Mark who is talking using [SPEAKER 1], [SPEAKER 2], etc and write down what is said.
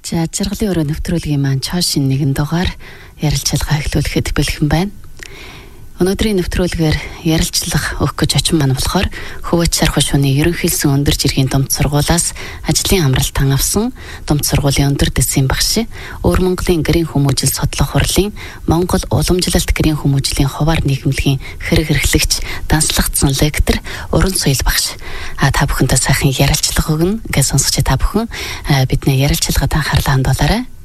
[SPEAKER 1] За жаргалын өрөө нэвтрүүлгийн маань чоошин нэгэн дугаар ярилцлага эхлүүлэхэд бэлхэн байна. Өнөөдрийн нэвтрүүлгээр ярилцлага өгөх гэж очин маань болохоор Хөвөч Сарх шууны ерөнхийлсөн өндөр жиргийн думд сургуулиас ажлын амралтан авсан думд сургуулийн өндөр дэсийн багш, Өвөр Монголын гэрийн хүмүүжил судлах хурлын Монгол уламжлалт гэрийн хүмүүжлийн хуваар нийгэмлэгийн хэрэг эрхлэгч, данслагдсан лектор Уран Соёл багш. Та бүхэнтэй сайхан ярилцлага өгнө гэж сонсогч та бүхэн бидний ярилцлагад анхаарлаа хандуулаарай.